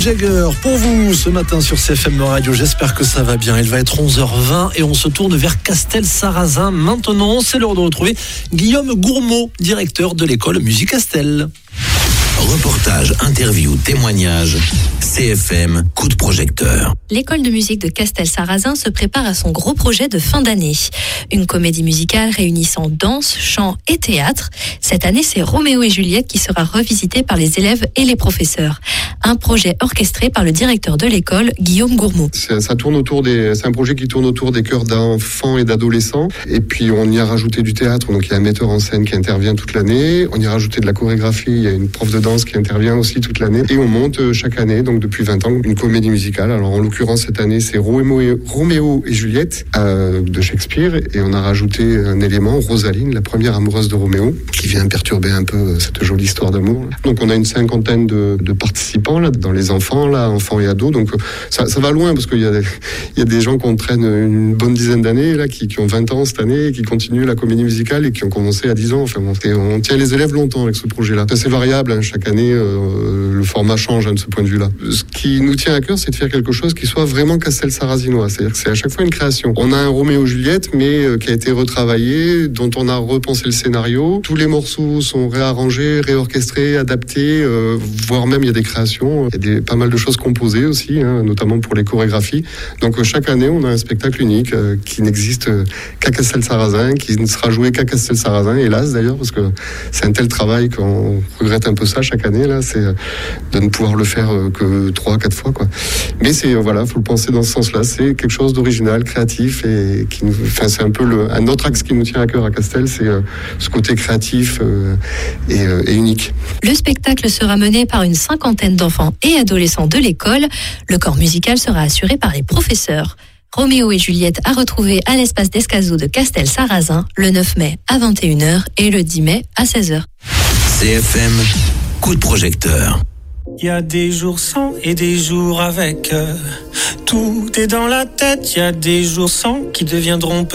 Jagger pour vous ce matin sur CFM Radio. J'espère que ça va bien. Il va être 11h20 et on se tourne vers Castel-Sarrazin. Maintenant, c'est l'heure de retrouver Guillaume Gourmaud, directeur de l'école Musique Castel. Reportage, interview, témoignage, CFM, coup de projecteur. L'école de musique de Castel-Sarrazin se prépare à son gros projet de fin d'année. Une comédie musicale réunissant danse, chant et théâtre. Cette année, c'est Roméo et Juliette qui sera revisité par les élèves et les professeurs. Un projet orchestré par le directeur de l'école, Guillaume Gourmaud. C'est un projet qui tourne autour des chœurs d'enfants et d'adolescents. Et puis, on y a rajouté du théâtre. Donc, il y a un metteur en scène qui intervient toute l'année. On y a rajouté de la chorégraphie. Il y a une prof de danse qui intervient aussi toute l'année. Et on monte chaque année, donc depuis 20 ans, une comédie musicale. Alors, en l'occurrence, cette année, c'est Roméo et Juliette de Shakespeare. Et on a rajouté un élément, Rosaline, la première amoureuse de Roméo, qui vient perturber un peu cette jolie histoire d'amour. Donc, on a une cinquantaine de participants, là, dans les enfants, là, enfants et ados. Donc, ça va loin, parce qu'il y a des gens qu'on traîne une bonne dizaine d'années, là, qui ont 20 ans cette année, et qui continuent la comédie musicale, et qui ont commencé à 10 ans. Enfin, on tient les élèves longtemps avec ce projet-là. C'est assez variable, hein. Chaque année, le format change, hein, de ce point de vue-là. Ce qui nous tient à cœur, c'est de faire quelque chose qui soit vraiment Castel-Sarrazinois. C'est-à-dire que c'est à chaque fois une création. On a un Roméo-Juliette, mais qui a été retravaillé, dont on a repensé le scénario. Tous les morceaux sont réarrangés, réorchestrés, adaptés, voire même il y a des créations. Il y a pas mal de choses composées aussi, hein, notamment pour les chorégraphies. Donc chaque année, on a un spectacle unique qui n'existe qu'à Castel-Sarrazin, qui ne sera joué qu'à Castel-Sarrazin, hélas d'ailleurs, parce que c'est un tel travail qu'on regrette un peu ça chaque année, là, c'est de ne pouvoir le faire que 3-4 fois, quoi. Mais faut le penser dans ce sens-là. C'est quelque chose d'original, créatif, et c'est un peu un autre axe qui nous tient à cœur à Castel, c'est ce côté créatif et unique. Le spectacle sera mené par une cinquantaine d'enfants et adolescents de l'école. Le corps musical sera assuré par les professeurs. Roméo et Juliette à retrouver à l'espace d'Escazot de Castel-Sarrazin le 9 mai à 21h et le 10 mai à 16h. CFM, coup de projecteur. Il y a des jours sans et des jours avec. Tout est dans la tête, il y a des jours sans qui deviendront